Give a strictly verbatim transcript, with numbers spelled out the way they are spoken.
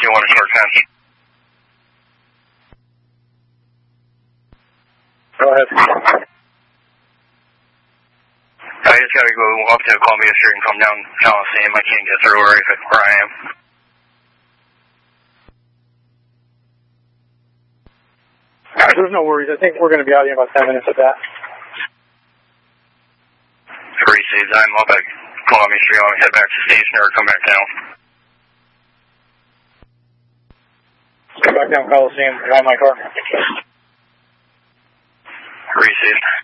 you want to start ten? Go ahead. I just gotta go up to Columbia Street and come down Coliseum. I can't get through where, where I am. There's no worries. I think we're going to be out here in about ten minutes at that. Reese's, I'm up at Columbia Street. I want to head back to the station or come back down. Come back down Coliseum. Behind my car. Reese's.